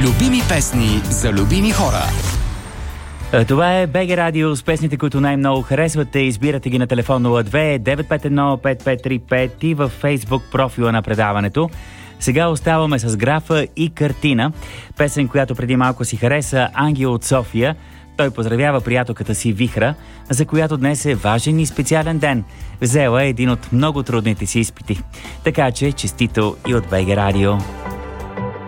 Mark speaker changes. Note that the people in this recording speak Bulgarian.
Speaker 1: Любими песни за любими хора.
Speaker 2: Това е БГ Радио с песните, които най-много харесвате. Избирате ги на телефон 02-951-5535 и във Фейсбук профила на предаването. Сега оставаме с графа и картина. Песен, която преди малко си хареса, Ангел от София. Той поздравява приятелката си Вихра, за която днес е важен и специален ден. Взела е един от много трудните си изпити. Така че честито и от БГ Радио.